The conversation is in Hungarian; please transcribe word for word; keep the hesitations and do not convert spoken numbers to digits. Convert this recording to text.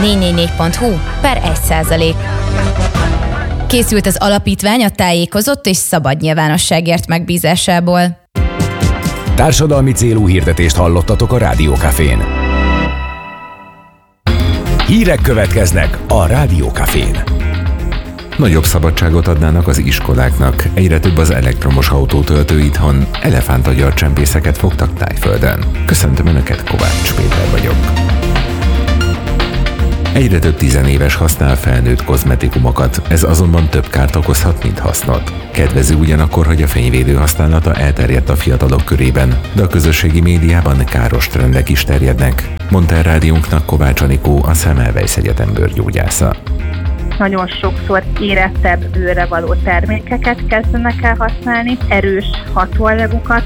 négy négy négy pont hu per egy százalék. Készült az alapítvány a tájékozott és szabad nyilvánosságért megbízásából. Társadalmi célú hirdetést hallottatok a Rádió Cafén. Hírek következnek a Rádió Cafén. Nagyobb szabadságot adnának az iskoláknak. Egyre több az elektromos autótöltő itthon. Elefántagyarcsempészeket fogtak Tájföldön. Köszöntöm Önöket, Kovács Péter vagyok. Egyre több tizenéves használ felnőtt kozmetikumokat, ez azonban több kárt okozhat, mint hasznot. Kedvező ugyanakkor, hogy a fényvédő használata elterjedt a fiatalok körében, de a közösségi médiában káros trendek is terjednek, mondta el rádiónknak Kovács Anikó, a Semmelweis Egyetem bőrgyógyásza. Nagyon sokszor érettebb bőrre való termékeket kezdenek el használni, erős hatóanyagokat,